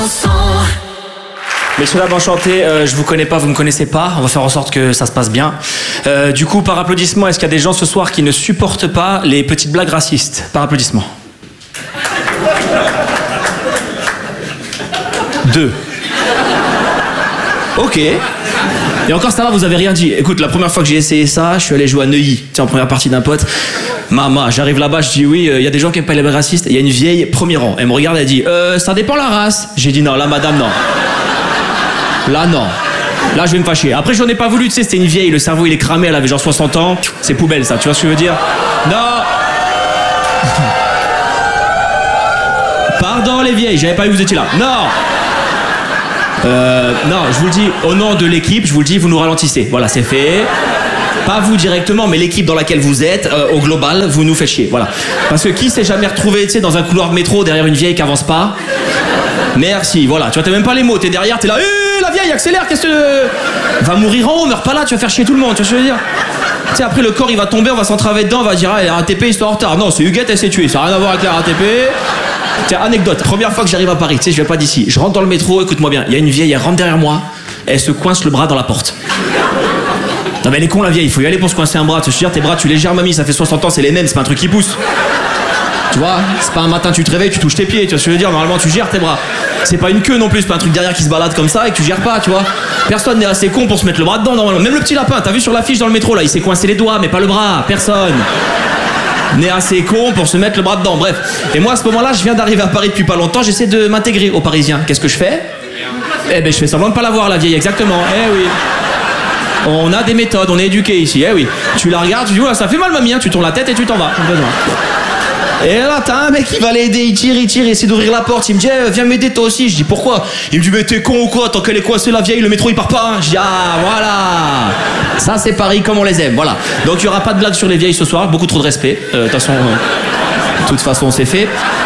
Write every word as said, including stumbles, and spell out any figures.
Messieurs, dames, enchanté, euh, je vous connais pas, vous me connaissez pas, on va faire en sorte que ça se passe bien. Euh, du coup, par applaudissement, est-ce qu'il y a des gens ce soir qui ne supportent pas les petites blagues racistes? Par applaudissement. Deux. Ok. Et encore ça va, vous avez rien dit. Écoute, la première fois que j'ai essayé ça, je suis allé jouer à Neuilly, tu sais, en première partie d'un pote. Maman, j'arrive là-bas, je dis oui, il euh, y a des gens qui aiment pas les blagues racistes. Il y a une vieille, premier rang. Elle me regarde, elle dit euh, ça dépend la race. J'ai dit non, là madame, non. Là non. Là je vais me fâcher. Après j'en ai pas voulu, tu sais, c'était une vieille, le cerveau il est cramé, elle avait genre soixante ans. C'est poubelle ça, tu vois ce que je veux dire? Non. Pardon les vieilles, j'avais pas vu que vous étiez là. Non. Euh, non, je vous le dis, au nom de l'équipe, je vous le dis, vous nous ralentissez. Voilà, c'est fait. Pas vous directement, mais l'équipe dans laquelle vous êtes, euh, au global, vous nous faites chier. Voilà. Parce que qui s'est jamais retrouvé, tu sais, dans un couloir de métro derrière une vieille qui avance pas? Merci, voilà. Tu vois, t'as même pas les mots, t'es derrière, t'es là, eh, la vieille, accélère, qu'est-ce que. Va mourir en haut, meurs pas là, tu vas faire chier tout le monde, tu vois ce que je veux dire? Tu sais, après le corps il va tomber, on va s'entraver dedans, on va dire, ah, la R A T P, ils sont en retard. Non, c'est Huguette, elle s'est tuée, ça n'a rien à voir avec la R A T P. Tiens, anecdote, première fois que j'arrive à Paris, tu sais, je viens pas d'ici. Je rentre dans le métro, écoute-moi bien, il y a une vieille, elle rentre derrière moi, elle se coince le bras dans la porte. Non mais elle est con la vieille, il faut y aller pour se coincer un bras, tu te dire tes bras, tu les gères mamie, ça fait soixante ans, c'est les mêmes, c'est pas un truc qui pousse. Tu vois, c'est pas un matin tu te réveilles, tu touches tes pieds, tu vois ce que je veux dire, normalement tu gères tes bras. C'est pas une queue non plus, c'est pas un truc derrière qui se balade comme ça et que tu gères pas, tu vois. Personne n'est assez con pour se mettre le bras dedans normalement. Même le petit lapin, t'as vu sur l'affiche dans le métro là, il s'est coincé les doigts mais pas le bras, personne n'est assez con pour se mettre le bras dedans, bref. Et moi à ce moment-là, je viens d'arriver à Paris depuis pas longtemps, j'essaie de m'intégrer aux Parisiens. Qu'est-ce que je fais? Eh ben je fais semblant de pas la voir la vieille, exactement, eh oui. On a des méthodes, on est éduqués ici, eh oui. Tu la regardes, tu dis, ouais, ça fait mal mamie, hein. Tu tournes la tête et tu t'en vas. Et là, t'as un mec qui va l'aider, il tire, il tire, il essaie d'ouvrir la porte, il me dit, eh, viens m'aider toi aussi. Je dis, pourquoi? Il me dit, mais t'es con ou quoi? Tant qu'elle est coincée la vieille, le métro il part pas, hein. Je dis, ah, voilà. Ça c'est Paris comme on les aime, voilà. Donc il y aura pas de blague sur les vieilles ce soir, beaucoup trop de respect. De euh, toute façon, euh, toute façon c'est fait.